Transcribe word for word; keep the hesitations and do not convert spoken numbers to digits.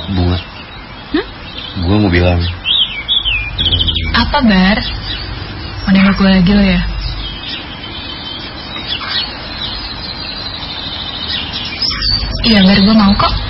Bunga. Hmm? Bunga mau bilang. Apa, Bar? Mau nengok gue lagi lo ya? Iya, Bar, gue mau kok.